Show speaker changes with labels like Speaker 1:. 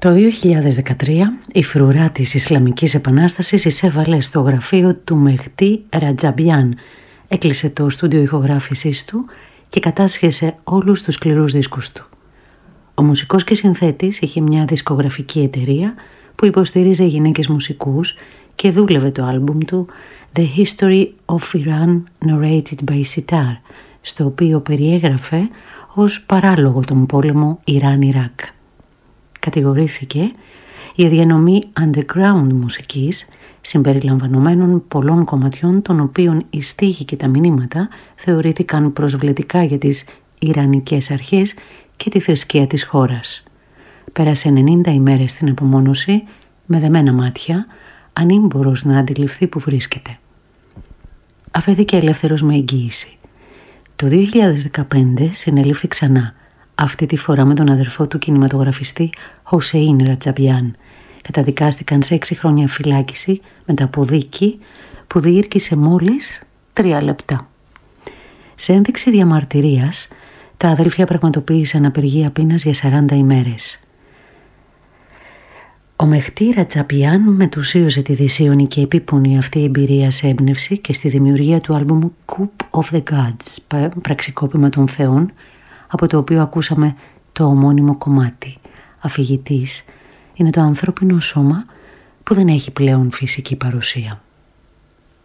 Speaker 1: Το 2013 η φρουρά της Ισλαμικής Επανάστασης εισέβαλε στο γραφείο του Μεχτή Ρατζαμπιάν, έκλεισε το στούντιο ηχογράφησής του και κατάσχεσε όλους τους σκληρούς δίσκους του. Ο μουσικός και συνθέτης είχε μια δισκογραφική εταιρεία που υποστήριζε γυναίκες μουσικούς και δούλευε το άλμπουμ του The History of Iran Narrated by Sitar, στο οποίο περιέγραφε ως παράλογο τον πόλεμο Ιράν-Ιράκ. Κατηγορήθηκε για διανομή underground μουσικής συμπεριλαμβανομένων πολλών κομματιών των οποίων οι στίχοι και τα μηνύματα θεωρήθηκαν προσβλητικά για τις Ιρανικές αρχές και τη θρησκεία της χώρας. Πέρασε 90 ημέρες στην απομόνωση με δεμένα μάτια, ανήμπορος να αντιληφθεί που βρίσκεται. Αφέθηκε ελεύθερος με εγγύηση. Το 2015 συνελήφθη ξανά, αυτή τη φορά με τον αδερφό του κινηματογραφιστή Χοσέιν Ρατζαμπιάν. Καταδικάστηκαν σε 6 χρόνια φυλάκιση μετά από δίκη που διήρκησε μόλις 3 λεπτά. Σε ένδειξη διαμαρτυρίας, τα αδέλφια πραγματοποίησαν απεργία πείνας για 40 ημέρες. Ο Μεχτή Ρατζαμπιάν μετουσίωσε τη δυσίωνη και επίπονη αυτή εμπειρία σε έμπνευση και στη δημιουργία του άλμπουμ Coup of the Gods, πραξικόπημα των θεών, από το οποίο ακούσαμε το ομώνυμο κομμάτι. Αφηγητής είναι το ανθρώπινο σώμα που δεν έχει πλέον φυσική παρουσία.